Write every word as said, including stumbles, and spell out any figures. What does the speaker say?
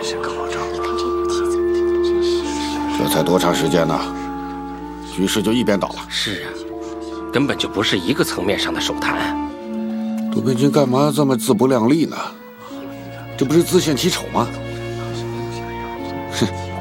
这才多长时间呢？局势就一边倒了。 是啊，根本就不是一个层面上的手谈。 杜边君干嘛这么自不量力呢？这不是自献其丑吗？哼！